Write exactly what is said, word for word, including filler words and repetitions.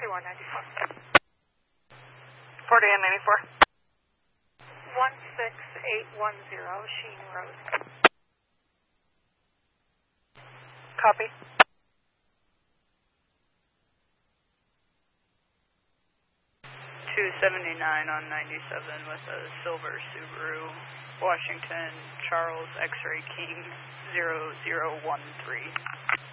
forty-one ninety-four. forty-one ninety-four. one six eight one zero, Sheen Road. Copy. two seventy-nine on ninety-seven with a silver Subaru, Washington, Charles X-Ray King zero zero one three.